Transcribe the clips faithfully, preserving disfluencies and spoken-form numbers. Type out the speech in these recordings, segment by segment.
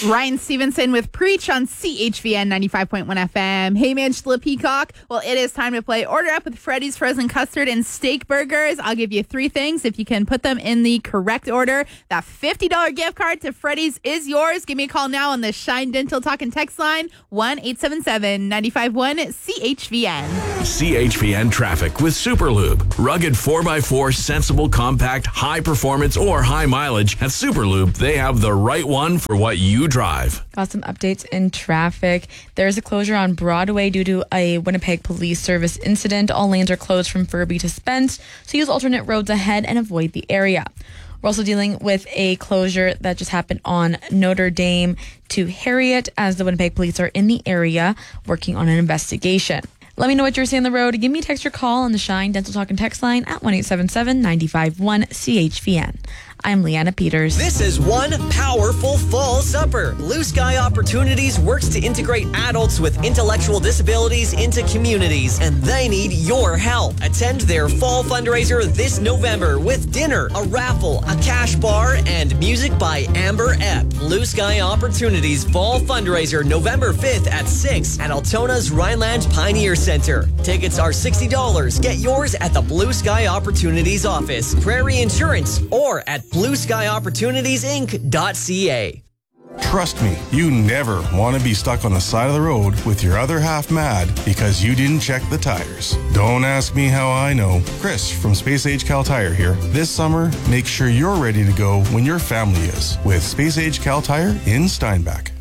Ryan Stevenson with Preach on C H V N ninety-five point one F M. Hey, Angela Peacock. Well, it is time to play Order Up with Freddy's Frozen Custard and Steak Burgers. I'll give you three things. If you can put them in the correct order, that fifty dollars gift card to Freddy's is yours. Give me a call now on the Shine Dental Talk and Text line, one eight seven seven, nine five one, C H V N. C H V N traffic with Superlube. Rugged four by four, sensible, compact, high performance, or high mileage. At Superlube, they have the right one for what you drive. Got some updates in traffic. There's a closure on Broadway due to a Winnipeg Police Service incident. All lanes are closed from Furby to Spence, so use alternate roads ahead and avoid the area. We're also dealing with a closure that just happened on Notre Dame to Harriet, as the Winnipeg Police are in the area working on an investigation. Let me know what you're seeing on the road. Give me a text or call on the Shine Dental Talk and Text line at one eight seven seven, nine five one, C H V N. I'm Leanna Peters. This is one powerful fall supper. Blue Sky Opportunities works to integrate adults with intellectual disabilities into communities, and they need your help. Attend their fall fundraiser this November with dinner, a raffle, a cash bar, and music by Amber Epp. Blue Sky Opportunities fall fundraiser November fifth at six at Altona's Rhineland Pioneer Center. Tickets are sixty dollars. Get yours at the Blue Sky Opportunities office, Prairie Insurance, or at blue sky opportunities inc dot c a. Trust me, you never want to be stuck on the side of the road with your other half mad because you didn't check the tires. Don't ask me how I know. Chris from Space Age Cal Tire here. This summer, make sure you're ready to go when your family is with Space Age Cal Tire in Steinbach.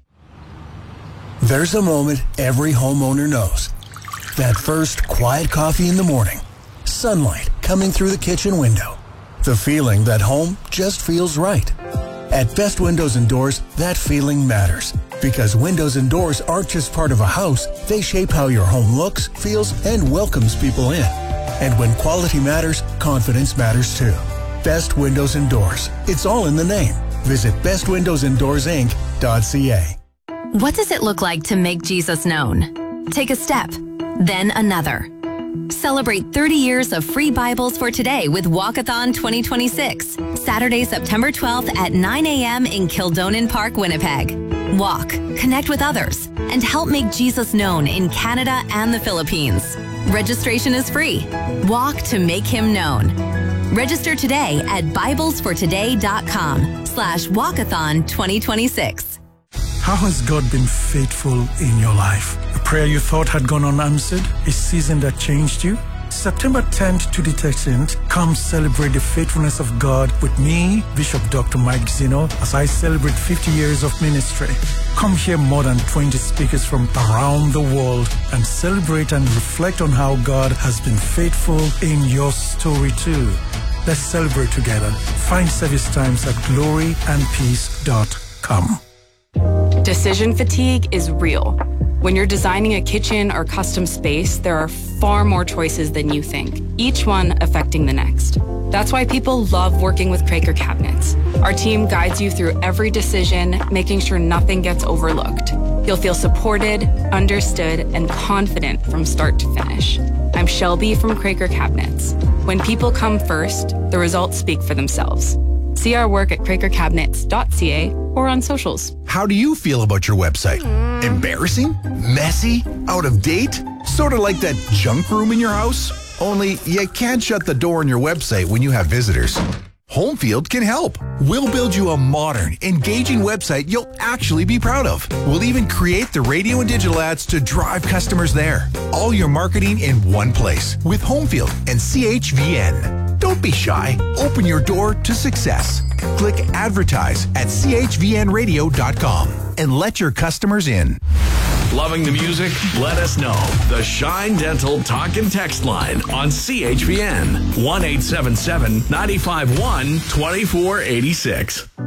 There's a moment every homeowner knows. That first quiet coffee in the morning. Sunlight coming through the kitchen window. The feeling that home just feels right. At Best Windows and Doors, that feeling matters. Because windows and doors aren't just part of a house, they shape how your home looks, feels, and welcomes people in. And when quality matters, confidence matters too. Best Windows and Doors. It's all in the name. Visit best windows and doors inc dot c a. What does it look like to make Jesus known? Take a step, then another. Celebrate thirty years of free Bibles for today with Walkathon twenty twenty-six. Saturday, September twelfth at nine a.m. in Kildonan Park, Winnipeg. Walk, connect with others, and help make Jesus known in Canada and the Philippines. Registration is free. Walk to make him known. Register today at bibles for today dot com slash walkathon twenty twenty-six. How has God been faithful in your life? A prayer you thought had gone unanswered? A season that changed you? September tenth to the thirteenth, come celebrate the faithfulness of God with me, Bishop Doctor Mike Zeno, as I celebrate fifty years of ministry. Come hear more than twenty speakers from around the world and celebrate and reflect on how God has been faithful in your story too. Let's celebrate together. Find service times at glory and peace dot com. Decision fatigue is real. When you're designing a kitchen or custom space, there are far more choices than you think, each one affecting the next. That's why people love working with Quaker Cabinets. Our team guides you through every decision, making sure nothing gets overlooked. You'll feel supported, understood, and confident from start to finish. I'm Shelby from Quaker Cabinets. When people come first, the results speak for themselves. See our work at quaker cabinets dot c a or on socials. How do you feel about your website? Embarrassing? Messy? Out of date? Sort of like that junk room in your house? Only you can't shut the door on your website when you have visitors. Homefield can help. We'll build you a modern, engaging website you'll actually be proud of. We'll even create the radio and digital ads to drive customers there. All your marketing in one place with Homefield and C H V N. Don't be shy. Open your door to success. Click advertise at c h v n radio dot com and let your customers in. Loving the music? Let us know. The Shine Dental Talk and Text line on C H V N. one eight seven seven, nine five one, two four eight six.